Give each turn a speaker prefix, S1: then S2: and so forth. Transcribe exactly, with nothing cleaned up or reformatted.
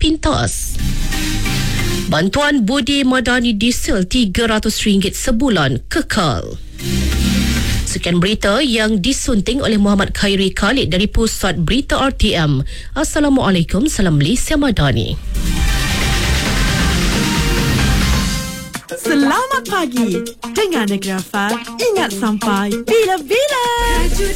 S1: pintas. Bantuan Budi Madani diesel tiga ratus ringgit sebulan kekal. Sekian berita yang disunting oleh Muhammad Khairi Khalid dari Pusat Berita R T M. Assalamualaikum, salam Malaysia Madani.
S2: Selamat pagi. Dengar Negeri F M. Ingat sampai bila-bila.